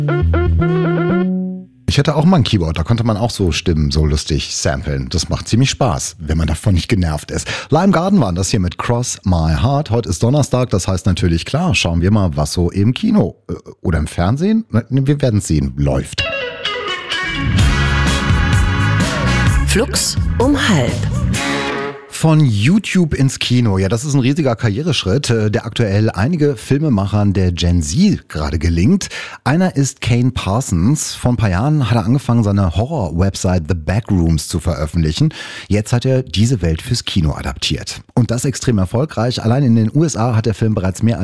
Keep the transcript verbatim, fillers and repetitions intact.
Ich hatte auch mal ein Keyboard, da konnte man auch so Stimmen so lustig samplen. Das macht ziemlich Spaß, wenn man davon nicht genervt ist. Lime Garden waren das hier mit Cross My Heart. Heute ist Donnerstag, das heißt natürlich klar, schauen wir mal, was so im Kino äh, oder im Fernsehen, wir werden sehen, läuft. Flux um halb. Von YouTube ins Kino. Ja, das ist ein riesiger Karriereschritt, der aktuell einige Filmemachern der Gen Z gerade gelingt. Einer ist Kane Parsons. Vor ein paar Jahren hat er angefangen, seine Horror-Website The Backrooms zu veröffentlichen. Jetzt hat er diese Welt fürs Kino adaptiert. Und das extrem erfolgreich. Allein in den U S A hat der Film bereits mehr als